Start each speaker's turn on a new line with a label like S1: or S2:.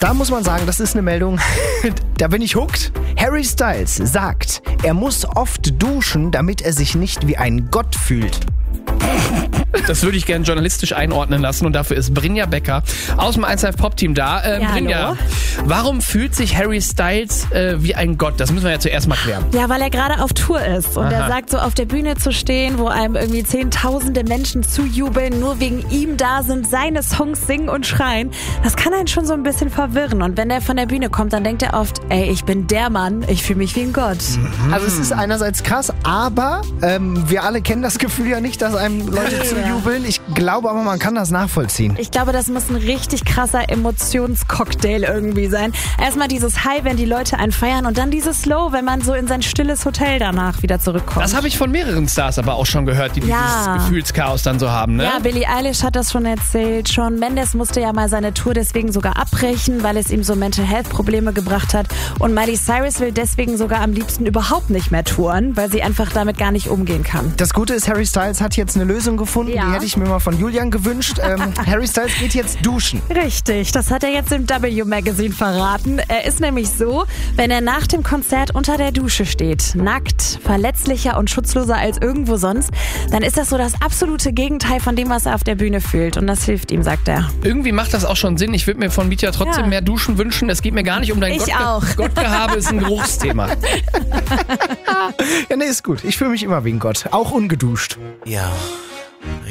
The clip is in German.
S1: Da muss man sagen, das ist eine Meldung, da bin ich hooked. Harry Styles sagt, er muss oft duschen, damit er sich nicht wie ein Gott fühlt.
S2: Das würde ich gerne journalistisch einordnen lassen und dafür ist Brinja Becker aus dem 1Live Pop Team da. Brinja,
S3: hallo.
S2: warum fühlt sich Harry Styles wie ein Gott? Das müssen wir ja zuerst mal klären.
S3: Ja, weil er gerade auf Tour ist und er sagt, so auf der Bühne zu stehen, wo einem irgendwie zehntausende Menschen zujubeln, nur wegen ihm da sind, seine Songs singen und schreien, das kann einen schon so ein bisschen verwirren. Und wenn er von der Bühne kommt, dann denkt er oft, ey, ich bin der Mann, ich fühle mich wie ein Gott.
S1: Also es ist einerseits krass, aber wir alle kennen das Gefühl ja nicht, dass einem Leute zujubeln. Ich glaube aber, man kann das nachvollziehen.
S3: Ich glaube, das muss ein richtig krasser Emotionscocktail irgendwie sein. Erstmal dieses High, wenn die Leute einen feiern und dann dieses Low, wenn man so in sein stilles Hotel danach wieder zurückkommt.
S2: Das habe ich von mehreren Stars aber auch schon gehört, die dieses Gefühlschaos dann so haben, ne?
S3: Ja, Billie Eilish hat das schon erzählt. Shawn Mendes musste ja mal seine Tour deswegen sogar abbrechen, weil es ihm so Mental Health Probleme gebracht hat. Und Miley Cyrus will deswegen sogar am liebsten überhaupt nicht mehr touren, weil sie einfach damit gar nicht umgehen kann.
S1: Das Gute ist, Harry Styles hat jetzt eine Lösung gefunden,
S3: Ja.
S1: die hätte ich mir mal von Julian gewünscht. Harry Styles geht jetzt duschen.
S3: Richtig, das hat er jetzt im W-Magazine verraten. Er ist nämlich so, wenn er nach dem Konzert unter der Dusche steht, nackt, verletzlicher und schutzloser als irgendwo sonst, dann ist das so das absolute Gegenteil von dem, was er auf der Bühne fühlt. Und das hilft ihm, sagt er.
S2: Irgendwie macht das auch schon Sinn. Ich würde mir von Mietja trotzdem mehr Duschen wünschen. Es geht mir gar nicht um dein
S3: Ich auch.
S2: Gottgehabe, ist ein Geruchsthema.
S1: Ja, nee, ist gut. Ich fühle mich immer wie ein Gott. Auch ungeduscht.
S4: Ja.